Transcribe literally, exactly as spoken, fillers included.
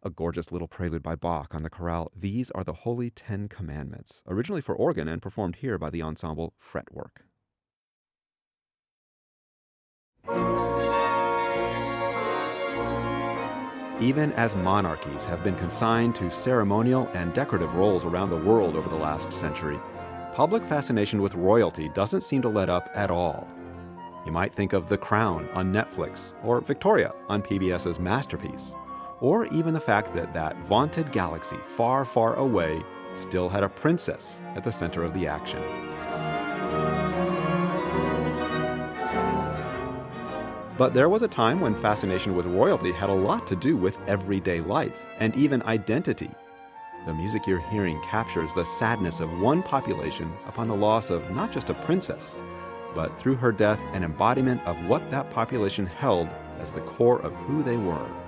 A gorgeous little prelude by Bach on the chorale These Are the Holy Ten Commandments, originally for organ and performed here by the ensemble Fretwork. Even as monarchies have been consigned to ceremonial and decorative roles around the world over the last century, public fascination with royalty doesn't seem to let up at all. You might think of The Crown on Netflix, or Victoria on PBS's Masterpiece, or even the fact that that vaunted galaxy far, far away still had a princess at the center of the action. But there was a time when fascination with royalty had a lot to do with everyday life and even identity. The music you're hearing captures the sadness of one population upon the loss of not just a princess, but through her death, an embodiment of what that population held as the core of who they were.